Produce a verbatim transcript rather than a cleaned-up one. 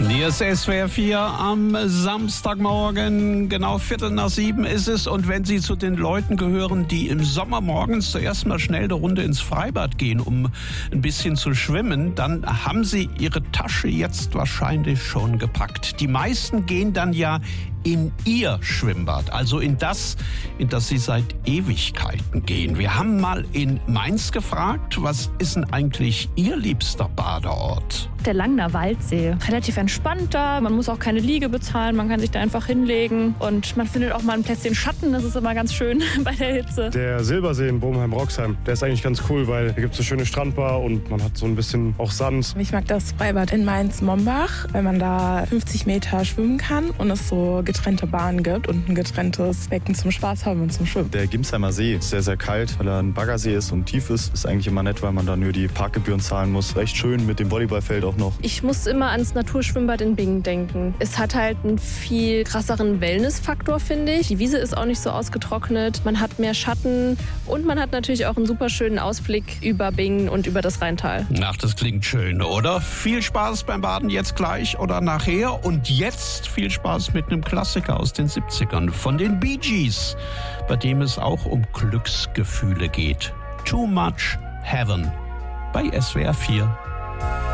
Hier ist S W R vier am Samstagmorgen, genau Viertel nach sieben ist es. Und wenn Sie zu den Leuten gehören, die im Sommer morgens zuerst mal schnell eine Runde ins Freibad gehen, um ein bisschen zu schwimmen, dann haben Sie Ihre Tasche jetzt wahrscheinlich schon gepackt. Die meisten gehen dann ja in ihr Schwimmbad, also in das, in das sie seit Ewigkeiten gehen. Wir haben mal in Mainz gefragt, was ist denn eigentlich Ihr liebster Badeort? Der Langner Waldsee. Relativ entspannt da, man muss auch keine Liege bezahlen, man kann sich da einfach hinlegen und man findet auch mal ein Plätzchen Schatten, das ist immer ganz schön bei der Hitze. Der Silbersee in Bobenheim-Roxheim, der ist eigentlich ganz cool, weil da gibt es eine schöne Strandbar und man hat so ein bisschen auch Sand. Ich mag das Freibad in Mainz-Mombach, weil man da fünfzig Meter schwimmen kann und es so getrennte Bahnen gibt und ein getrenntes Becken zum Spaß haben und zum Schwimmen. Der Gimsheimer See ist sehr, sehr kalt, weil er ein Baggersee ist und tief ist. Ist eigentlich immer nett, weil man da nur die Parkgebühren zahlen muss. Recht schön mit dem Volleyballfeld auch noch. Ich muss immer ans Naturschwimmbad in Bingen denken. Es hat halt einen viel krasseren Wellnessfaktor, finde ich. Die Wiese ist auch nicht so ausgetrocknet. Man hat mehr Schatten und man hat natürlich auch einen super schönen Ausblick über Bingen und über das Rheintal. Ach, das klingt schön, oder? Viel Spaß beim Baden jetzt gleich oder nachher. Und jetzt viel Spaß mit einem Klassiker aus den siebzigern von den Bee Gees, bei dem es auch um Glücksgefühle geht. Too Much Heaven bei S W R vier.